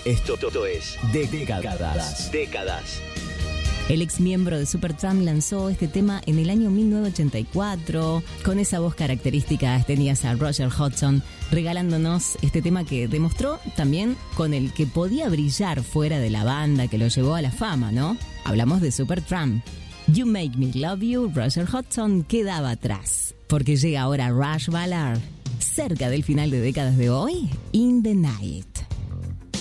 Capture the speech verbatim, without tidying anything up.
Esto todo es de décadas. Décadas. El ex miembro de Supertramp lanzó este tema en el año mil novecientos ochenta y cuatro. Con esa voz característica tenías a Roger Hodgson regalándonos este tema que demostró también con el que podía brillar fuera de la banda que lo llevó a la fama, ¿no? Hablamos de Supertramp. You Make Me Love You, Roger Hodgson quedaba atrás, porque llega ahora Rush Ballard, cerca del final de décadas de hoy, In the Night.